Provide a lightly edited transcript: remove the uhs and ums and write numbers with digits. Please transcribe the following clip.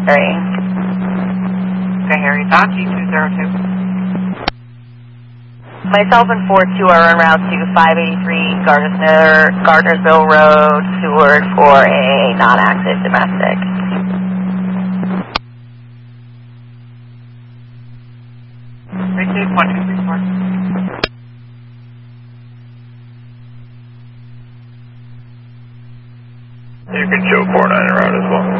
military. Okay, Harry, it's on G202. Myself and 4-2 are en route to 583 Gardnersville Road, Seward, for a non-active domestic. Receive 1234. You can show 49 en route as well.